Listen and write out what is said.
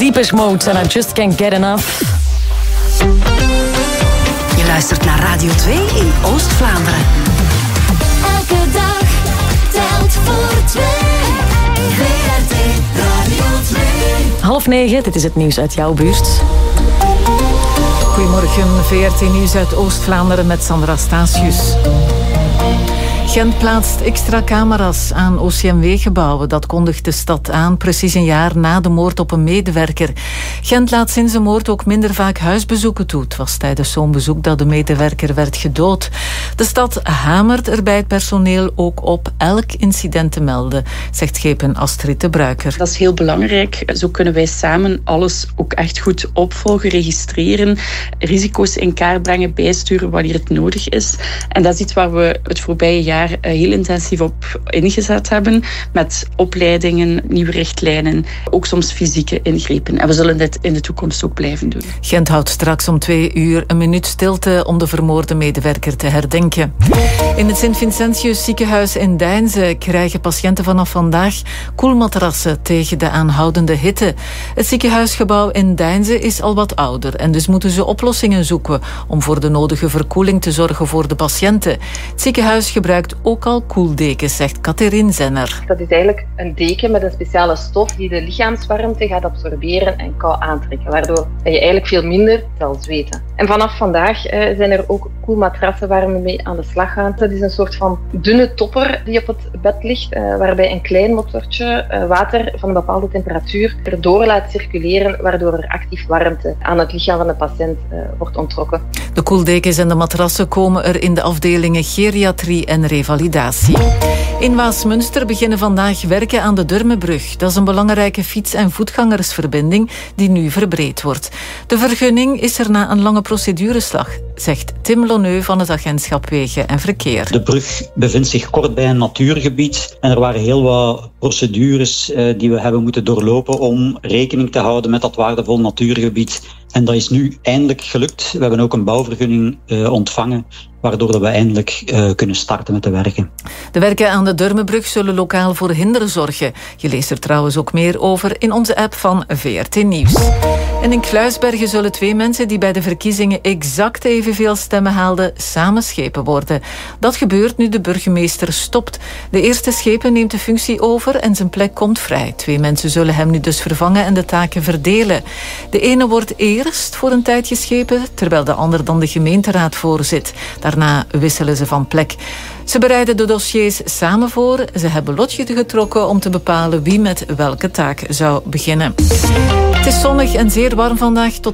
Depeche Mode en I Just Can't Get Enough. Je luistert naar Radio 2 in Oost-Vlaanderen. Elke dag telt voor 2. VRT Radio 2. 8:30, dit is het nieuws uit jouw buurt. Goedemorgen, VRT Nieuws uit Oost-Vlaanderen met Sandra Statius. Gent plaatst extra camera's aan OCMW-gebouwen. Dat kondigt de stad aan, precies een jaar na de moord op een medewerker. Gent laat sinds de moord ook minder vaak huisbezoeken toe. Het was tijdens zo'n bezoek dat de medewerker werd gedood. De stad hamert er bij het personeel ook op elk incident te melden, zegt schepen Astrid de Bruiker. Dat is heel belangrijk. Zo kunnen wij samen alles ook echt goed opvolgen, registreren, risico's in kaart brengen, bijsturen wanneer het nodig is. En dat is iets waar we het voorbije jaar heel intensief op ingezet hebben, met opleidingen, nieuwe richtlijnen, ook soms fysieke ingrepen. En we zullen dit in de toekomst ook blijven doen. Gent houdt straks om 2 uur een minuut stilte om de vermoorde medewerker te herdenken. In het Sint-Vincentius ziekenhuis in Deinze krijgen patiënten vanaf vandaag koelmatrassen tegen de aanhoudende hitte. Het ziekenhuisgebouw in Deinze is al wat ouder en dus moeten ze oplossingen zoeken om voor de nodige verkoeling te zorgen voor de patiënten. Het ziekenhuis gebruikt ook al koeldekens, zegt Catherine Zenner. Dat is eigenlijk een deken met een speciale stof die de lichaamswarmte gaat absorberen en kou aantrekken, waardoor je eigenlijk veel minder zal zweten. En vanaf vandaag zijn er ook koelmatrassen waar we mee aan de slag gaan. Dat is een soort van dunne topper die op het bed ligt, waarbij een klein motortje water van een bepaalde temperatuur erdoor laat circuleren, waardoor er actief warmte aan het lichaam van de patiënt wordt onttrokken. De koeldekens en de matrassen komen er in de afdelingen geriatrie en revalidatie. In Waasmunster beginnen vandaag werken aan de Durmenbrug. Dat is een belangrijke fiets- en voetgangersverbinding die nu verbreed wordt. De vergunning is er na een lange procedureslag, zegt Tim Lonneu van het agentschap Wegen en Verkeer. De brug bevindt zich kort bij een natuurgebied en er waren heel wat procedures die we hebben moeten doorlopen om rekening te houden met dat waardevol natuurgebied. En dat is nu eindelijk gelukt. We hebben ook een bouwvergunning ontvangen, waardoor we eindelijk kunnen starten met de werken. De werken aan de Durmenbrug zullen lokaal voor hinder zorgen. Je leest er trouwens ook meer over in onze app van VRT Nieuws. En in Kluisbergen zullen 2 mensen die bij de verkiezingen exact evenveel stemmen haalden, samen schepen worden. Dat gebeurt nu de burgemeester stopt. De eerste schepen neemt de functie over en zijn plek komt vrij. 2 mensen zullen hem nu dus vervangen en de taken verdelen. De ene wordt eerst voor een tijd geschepen, terwijl de ander dan de gemeenteraad voorzit. Daarna wisselen ze van plek. Ze bereiden de dossiers samen voor. Ze hebben lotje getrokken om te bepalen wie met welke taak zou beginnen. Het is zonnig en zeer warm vandaag tot